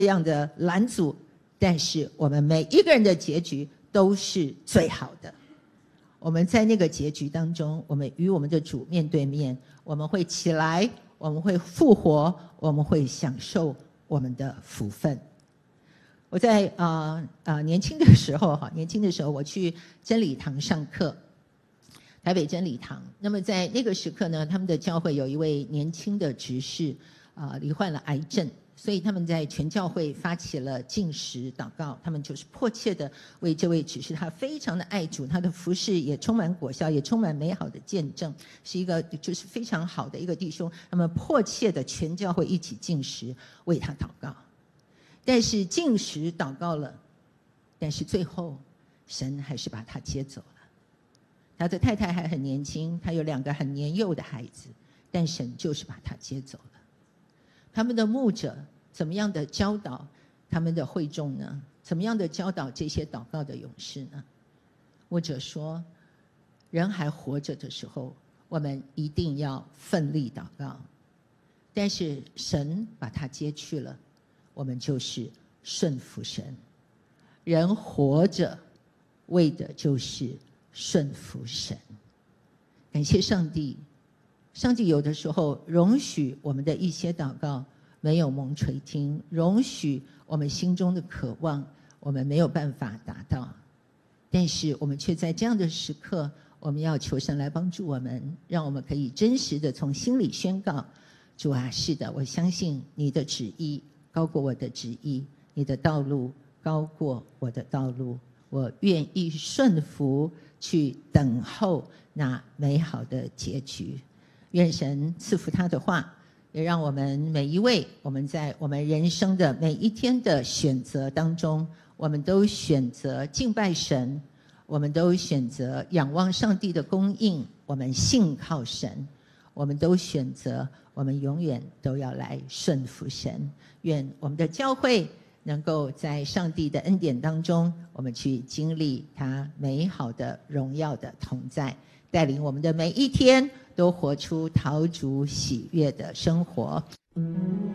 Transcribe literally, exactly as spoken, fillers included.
样的拦阻，但是我们每一个人的结局都是最好的。我们在那个结局当中，我们与我们的主面对面，我们会起来，我们会复活，我们会享受我们的福分。我在啊啊、呃呃、年轻的时候哈，年轻的时候我去真理堂上课，台北真理堂。那么在那个时刻呢，他们的教会有一位年轻的执事啊、呃，罹患了癌症。所以他们在全教会发起了禁食祷告，他们就是迫切的为这位执事，他非常的爱主，他的服事也充满果效，也充满美好的见证，是一个就是非常好的一个弟兄。他们迫切的全教会一起禁食为他祷告，但是禁食祷告了，但是最后神还是把他接走了。他的太太还很年轻，他有两个很年幼的孩子，但神就是把他接走了。他们的牧者怎么样的教导他们的会众呢？怎么样的教导这些祷告的勇士呢？牧者说，人还活着的时候，我们一定要奋力祷告，但是神把他接去了，我们就是顺服神。人活着为的就是顺服神。感谢上帝，上帝有的时候容许我们的一些祷告没有蒙垂听，容许我们心中的渴望我们没有办法达到，但是我们却在这样的时刻，我们要求神来帮助我们，让我们可以真实的从心里宣告，主啊，是的，我相信你的旨意高过我的旨意，你的道路高过我的道路，我愿意顺服去等候那美好的结局。愿神赐福他的话，也让我们每一位，我们在我们人生的每一天的选择当中，我们都选择敬拜神，我们都选择仰望上帝的供应，我们信靠神，我们都选择我们永远都要来顺服神。愿我们的教会能够在上帝的恩典当中，我们去经历他美好的荣耀的同在，带领我们的每一天都活出讨主喜悦的生活。